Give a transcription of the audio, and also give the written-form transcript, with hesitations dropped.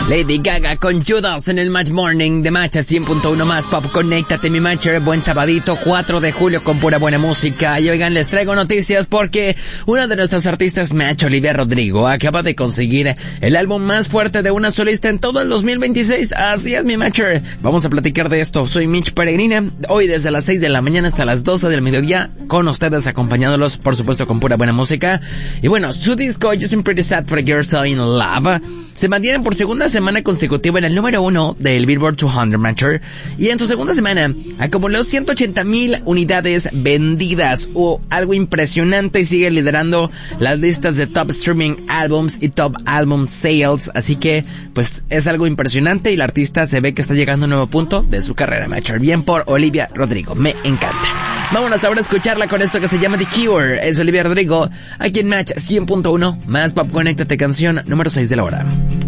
Lady Gaga con Judas en el Match Morning de Match 100.1 más Pop. Conéctate, mi Matcher. Buen sabadito, 4 de julio con pura buena música. Y oigan, les traigo noticias porque una de nuestras artistas, Match, Olivia Rodrigo, acaba de conseguir el álbum más fuerte de una solista en todo el 2026. Así es, mi Matcher. Vamos a platicar de esto. Soy Mitch Peregrina. Hoy desde las 6 de la mañana hasta las 12 del mediodía con ustedes, acompañándolos, por supuesto, con pura buena música. Y bueno, su disco Just Pretty Sad for a Girl So in Love se mantiene por segunda semana consecutiva en el número 1 del Billboard 200 Matcher, y en su segunda semana acumuló 180,000 unidades vendidas, algo impresionante, y sigue liderando las listas de Top Streaming Albums y Top Album Sales. Así que pues es algo impresionante y la artista se ve que está llegando a un nuevo punto de su carrera, Matcher. Bien por Olivia Rodrigo, me encanta. Vámonos ahora a escucharla con esto que se llama The Cure. Es Olivia Rodrigo aquí en Match 100.1 más Pop. Conéctate, canción número 6 de la hora.